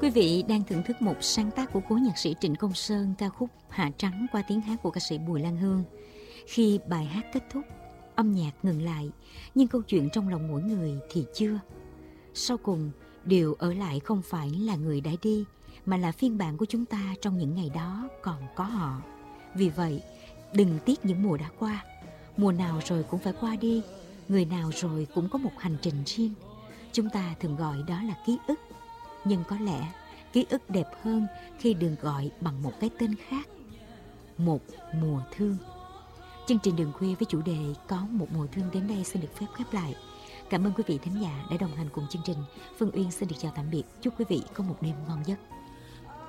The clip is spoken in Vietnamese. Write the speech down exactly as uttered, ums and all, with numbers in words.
Quý vị đang thưởng thức một sáng tác của cố nhạc sĩ Trịnh Công Sơn, ca khúc Hạ Trắng qua tiếng hát của ca sĩ Bùi Lan Hương. Khi bài hát kết thúc, âm nhạc ngừng lại, nhưng câu chuyện trong lòng mỗi người thì chưa. Sau cùng, điều ở lại không phải là người đã đi, mà là phiên bản của chúng ta trong những ngày đó còn có họ. Vì vậy, đừng tiếc những mùa đã qua. Mùa nào rồi cũng phải qua đi, người nào rồi cũng có một hành trình riêng. Chúng ta thường gọi đó là ký ức, nhưng có lẽ ký ức đẹp hơn khi đừng gọi bằng một cái tên khác. Một mùa thương. Chương trình Đường Khuya với chủ đề Có một mùa thương đến đây xin được phép khép lại. Cảm ơn quý vị thính giả đã đồng hành cùng chương trình. Phương Uyên xin được chào tạm biệt. Chúc quý vị có một đêm ngon giấc.